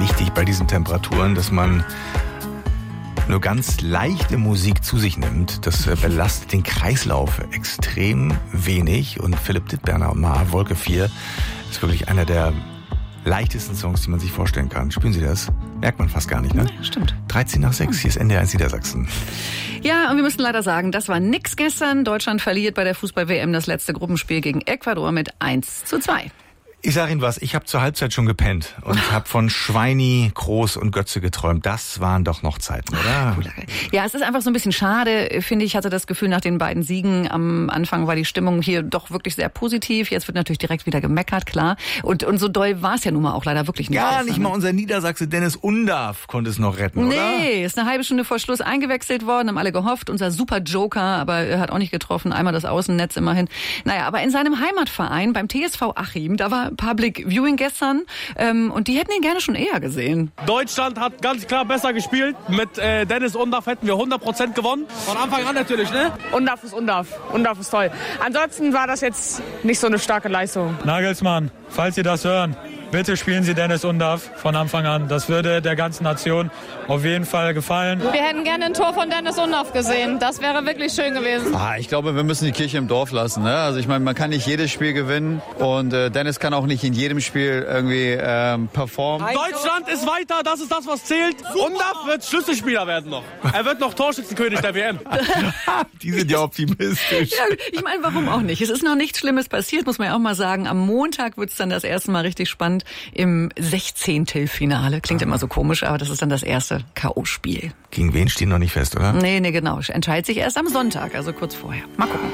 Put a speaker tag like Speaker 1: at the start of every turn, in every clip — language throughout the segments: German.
Speaker 1: wichtig bei diesen Temperaturen, dass man nur ganz leichte Musik zu sich nimmt. Das belastet den Kreislauf extrem wenig. Und Philipp Dittberner, Wolke 4, ist wirklich einer der leichtesten Songs, die man sich vorstellen kann. Spüren Sie das? Merkt man fast gar nicht, ne?
Speaker 2: Ja, stimmt.
Speaker 1: 13:06, hier ist NDR1 Niedersachsen.
Speaker 2: Ja, und wir müssen leider sagen, das war nix gestern. Deutschland verliert bei der Fußball-WM das letzte Gruppenspiel gegen Ecuador mit 1:2.
Speaker 1: Ich sag Ihnen was, ich habe zur Halbzeit schon gepennt und habe von Schweini, Groß und Götze geträumt. Das waren doch noch Zeiten, oder?
Speaker 2: Ja, es ist einfach so ein bisschen schade, finde ich. Hatte das Gefühl, nach den beiden Siegen am Anfang war die Stimmung hier doch wirklich sehr positiv. Jetzt wird natürlich direkt wieder gemeckert, klar. Und so doll war es ja nun mal auch leider wirklich nicht.
Speaker 1: Ja, nicht mal unser Niedersachse Dennis Undarf konnte es noch retten, oder?
Speaker 2: Nee, ist eine halbe Stunde vor Schluss eingewechselt worden, haben alle gehofft. Unser super Joker, aber er hat auch nicht getroffen. Einmal das Außennetz immerhin. Naja, aber in seinem Heimatverein, beim TSV Achim, da war Public Viewing gestern und die hätten ihn gerne schon eher gesehen.
Speaker 3: Deutschland hat ganz klar besser gespielt. Mit Dennis Undarf hätten wir 100% gewonnen. Von Anfang an natürlich, ne?
Speaker 4: Undarf ist Undarf. Undarf ist toll. Ansonsten war das jetzt nicht so eine starke Leistung.
Speaker 5: Nagelsmann, falls Sie das hören, bitte spielen Sie Dennis Undarf von Anfang an. Das würde der ganzen Nation auf jeden Fall gefallen.
Speaker 6: Wir hätten gerne ein Tor von Dennis Undarf gesehen. Das wäre wirklich schön gewesen.
Speaker 7: Ich glaube, wir müssen die Kirche im Dorf lassen. Ne? Also ich meine, man kann nicht jedes Spiel gewinnen und Dennis kann auch nicht in jedem Spiel irgendwie performen.
Speaker 3: Deutschland ist weiter, das ist das, was zählt. Undarf wird Schlüsselspieler werden noch. Er wird noch Torschützenkönig der WM.
Speaker 1: Die sind ja optimistisch.
Speaker 2: Ja, ich meine, warum auch nicht? Es ist noch nichts Schlimmes passiert, muss man ja auch mal sagen. Am Montag wird es dann das erste Mal richtig spannend im 16. Klingt immer so komisch, aber das ist dann das erste K.O.-Spiel.
Speaker 1: Gegen wen stehen noch nicht fest, oder?
Speaker 2: Nee, genau. Entscheidet sich erst am Sonntag, also kurz vorher. Mal gucken.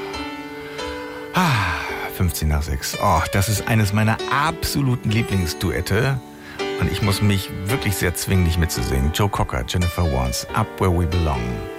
Speaker 1: 15:06. Oh, das ist eines meiner absoluten Lieblingsduette. Und ich muss mich wirklich sehr zwingen, nicht mitzusingen. Joe Cocker, Jennifer Warnes, Up Where We Belong.